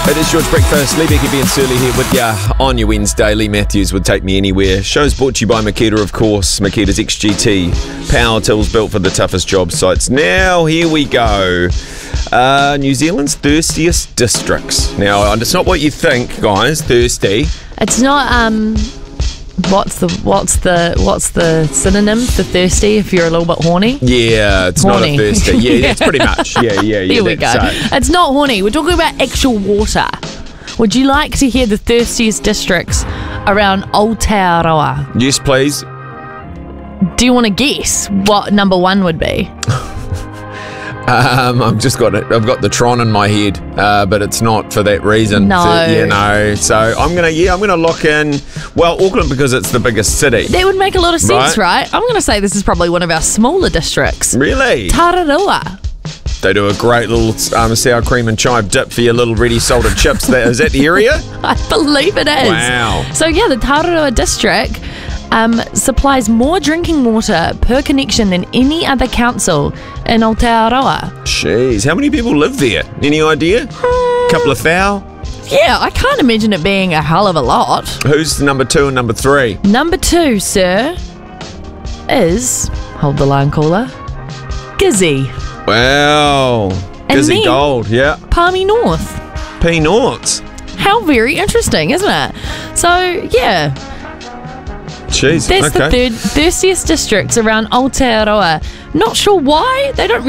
It is George Breakfast. Lee Becky, Ben Surley here with ya on your Wednesday. Lee Matthews would take me anywhere. Show's brought to you by Makita, of course. Makita's XGT. Power tools built for the toughest job sites. Now, here we go. New Zealand's thirstiest districts. Now, it's not what you think, guys. Thirsty. It's not, what's the synonym for thirsty if you're a little bit horny? Yeah, it's Horny. not a thirsty. Yeah, it's pretty much. Yeah. Here we go. It's not horny. We're talking about actual water. Would you like to hear the thirstiest districts around Aotearoa? Yes, please. Do you want to guess what number one would be? I've got the Tron in my head, but it's not for that reason. No. So I'm gonna lock in. Well, Auckland because it's the biggest city. That would make a lot of sense, right? I'm going to say this is probably one of our smaller districts. Really? Tararua. They do a great little sour cream and chive dip for your little ready salted chips. Is that the area? I believe it is. Wow. So yeah, the Tararua district supplies more drinking water per connection than any other council in Aotearoa. Jeez, how many people live there? Any idea? Couple of thou? Yeah, I can't imagine it being a hell of a lot. Who's number 2 and number 3? Number 2, sir, is, hold the line caller, Gizzy. Wow. And Gizzy then- Gold, yeah. Palmy North. P North. How very interesting, isn't it? So, yeah, Jeez, that's okay. the thirstiest districts around Aotearoa. Not sure why. They don't